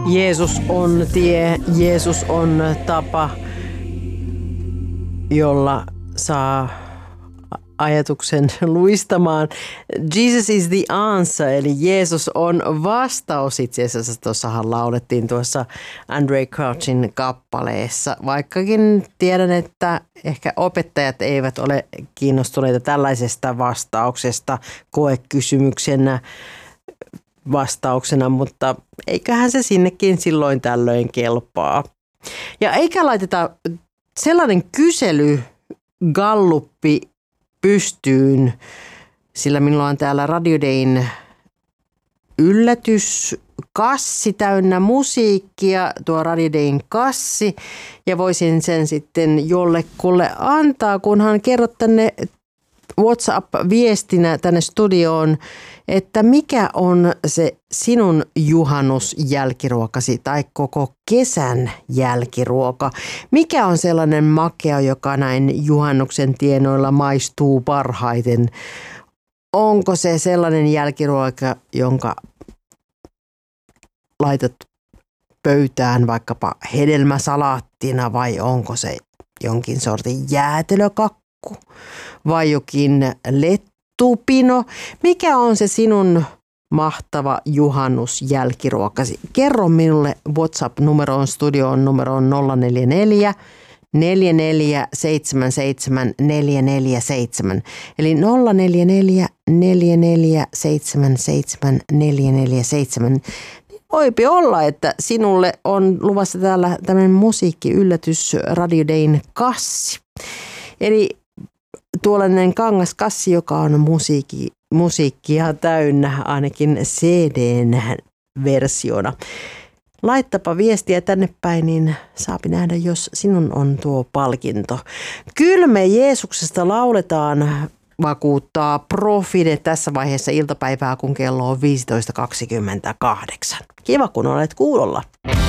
Jeesus on tie, Jeesus on tapa, jolla saa ajatuksen luistamaan. Jesus is the answer, eli Jeesus on vastaus. Itse asiassa tuossahan laulettiin tuossa Andraé Crouchin kappaleessa. Vaikkakin tiedän, että ehkä opettajat eivät ole kiinnostuneita tällaisesta vastauksesta koekysymyksenä vastauksena, mutta eiköhän se sinnekin silloin tällöin kelpaa. Ja eikä laiteta sellainen kysely galluppi pystyyn, sillä minulla on täällä Radio Dayn yllätyskassi täynnä musiikkia, tuo Radio Dayn kassi, ja voisin sen sitten jollekulle antaa, kunhan kerrot tänne WhatsApp-viestinä tänne studioon, että mikä on se sinun juhannusjälkiruokasi tai koko kesän jälkiruoka? Mikä on sellainen makea, joka näin juhannuksen tienoilla maistuu parhaiten? Onko se sellainen jälkiruoka, jonka laitat pöytään vaikkapa hedelmäsalaattina, vai onko se jonkin sortin jäätelökakku vai jokin lettupino? Mikä on se sinun mahtava juhannusjälkiruokasi? Kerro minulle WhatsApp-numeroon, studioon numeroon 044 4477 447. Eli 044 4477 447. Voipi olla, että sinulle on luvassa täällä tämmöinen musiikkiyllätys Radio Dayn kassi. Eli tuollainen kangaskassi, joka on musiikkia täynnä, ainakin CD-versiona. Laittapa viestiä tänne päin, niin saapi nähdä, jos sinun on tuo palkinto. Kyllä me Jeesuksesta lauletaan, vakuuttaa Profide tässä vaiheessa iltapäivää, kun kello on 15.28. Kiva, kun olet kuulolla.